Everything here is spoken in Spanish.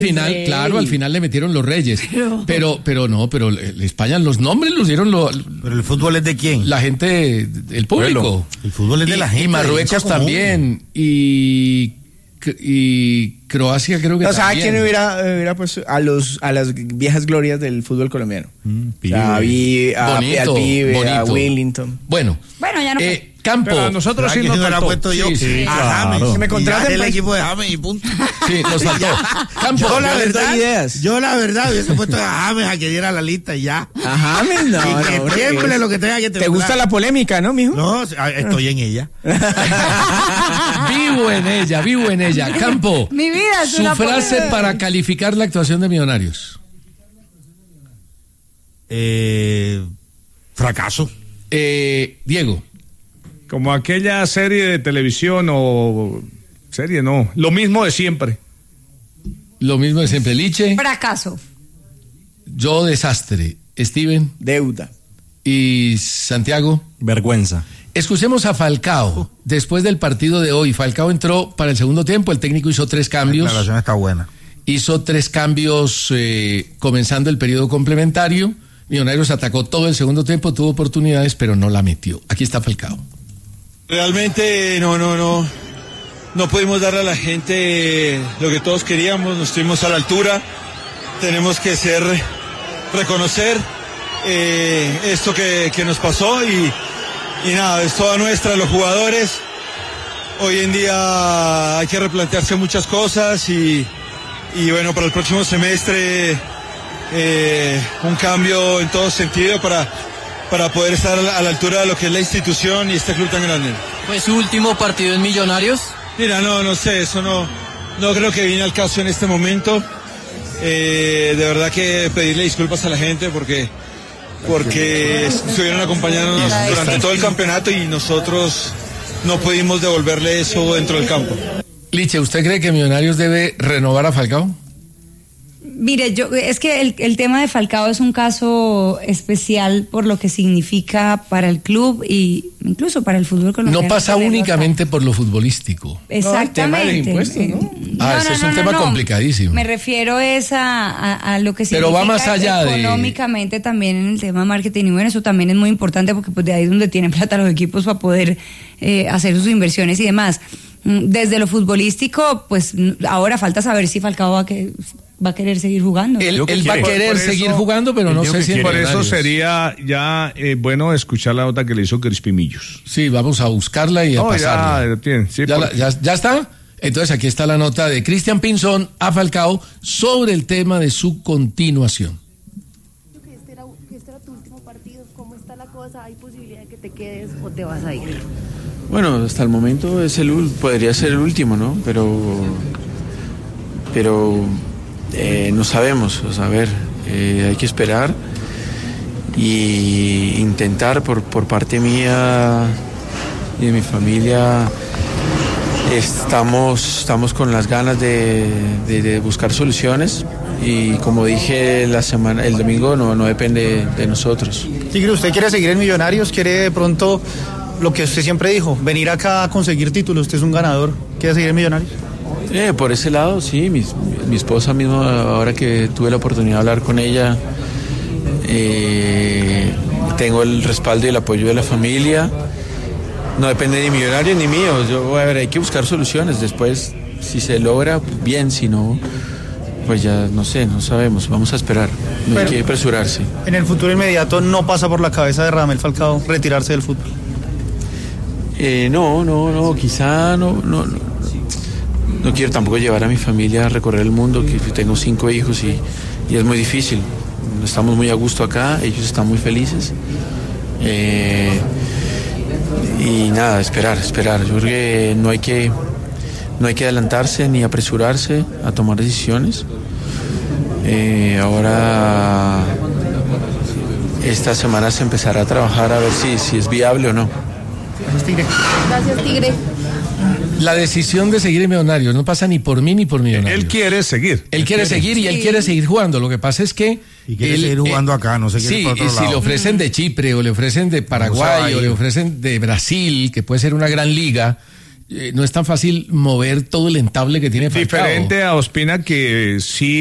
Final, claro, al final le metieron los Reyes. Pero España, los nombres los dieron Pero el fútbol es de quién? La gente, el público. Bueno, el fútbol es de la gente. Y Marruecos también. Y Croacia creo que también. ¿Sabes quién hubiera puesto a las viejas glorias del fútbol colombiano? A Pibe, a Willington. Bueno, ya no. Campo. Pero a nosotros sí nos faltó. Puesto yo. Sí, a claro. James. Que me contraten el equipo de James y punto. Sí, nos faltó. Campo. Yo la verdad hubiese puesto a James a que diera la lista y ya. A James no. Y que tiemble lo que tenga que temblar. ¿Te gusta la polémica, no, mijo? No, estoy en ella. Vivo en ella. Campo. Mi vida es su una frase polémica. para calificar la actuación de Millonarios. Fracaso. Diego. Como aquella serie de televisión lo mismo de siempre. Lo mismo de siempre. Liche. Fracaso. Yo desastre. Steven. Deuda. Y Santiago. Vergüenza. Escuchemos a Falcao. Después del partido de hoy, Falcao entró para el segundo tiempo. El técnico hizo 3 cambios. La relación está buena. Hizo 3 cambios comenzando el periodo complementario. Millonarios atacó todo el segundo tiempo, tuvo oportunidades, pero no la metió. Aquí está Falcao. Realmente no pudimos darle a la gente lo que todos queríamos, no estuvimos a la altura. Tenemos que reconocer esto que nos pasó y nada, es toda nuestra, los jugadores. Hoy en día hay que replantearse muchas cosas y bueno, para el próximo semestre un cambio en todo sentido para poder estar a la altura de lo que es la institución y este club tan grande. ¿Fue su último partido en Millonarios? Mira, no sé, eso no creo que viene al caso en este momento. De verdad que pedirle disculpas a la gente porque estuvieron acompañándonos durante todo el campeonato y nosotros no pudimos devolverle eso dentro del campo. Liche, ¿usted cree que Millonarios debe renovar a Falcao? Mire, es que el tema de Falcao es un caso especial por lo que significa para el club y incluso para el fútbol colombiano. No pasa únicamente por lo futbolístico. Exactamente. No, el tema de impuestos, ¿no? Ese es un tema complicadísimo. Me refiero a lo que significa. Pero va más allá económicamente también en el tema marketing y bueno, eso también es muy importante porque pues de ahí es donde tienen plata los equipos para poder hacer sus inversiones y demás. Desde lo futbolístico, pues ahora falta saber si Falcao va a querer seguir jugando. Él va a querer seguir jugando, pero no sé si por eso sería ya bueno escuchar la nota que le hizo Crispy Millos. Sí, vamos a buscarla y a pasarla. ¿Ya está? Entonces aquí está la nota de Cristian Pinzón a Falcao sobre el tema de su continuación. Este era tu último partido. ¿Cómo está la cosa? ¿Hay posibilidad de que te quedes o te vas a ir? Bueno, hasta el momento podría ser el último, ¿no? Pero no sabemos, hay que esperar y intentar por parte mía y de mi familia. Estamos con las ganas de buscar soluciones y como dije el domingo no depende de nosotros. Tigre, ¿usted quiere seguir en Millonarios? ¿Quiere de pronto lo que usted siempre dijo, venir acá a conseguir títulos? Usted es un ganador. ¿Quiere seguir en Millonarios? Por ese lado, sí. Mi esposa mismo, ahora que tuve la oportunidad de hablar con ella, tengo el respaldo y el apoyo de la familia. No depende ni Millonarios ni mío. Hay que buscar soluciones. Después, si se logra, bien. Si no, pues ya no sabemos. Vamos a esperar. Hay que apresurarse. En el futuro inmediato no pasa por la cabeza de Radamel Falcao retirarse del fútbol. Quizá no quiero tampoco llevar a mi familia a recorrer el mundo, que tengo 5 hijos y es muy difícil. Estamos muy a gusto acá, ellos están muy felices. Y nada, esperar. Yo creo que no hay que adelantarse ni apresurarse a tomar decisiones. Ahora esta semana se empezará a trabajar a ver si es viable o no. Gracias, Tigre. La decisión de seguir en Millonarios no pasa ni por mí ni por Millonarios. Él quiere seguir. Él quiere seguir y él quiere seguir jugando. Lo que pasa es que y quiere seguir jugando acá, no sé qué. Sí, y si le ofrecen de Chipre o le ofrecen de Paraguay o le ofrecen de Brasil, que puede ser una gran liga, no es tan fácil mover todo el entable que tiene Falcao. Diferente a Ospina, que sí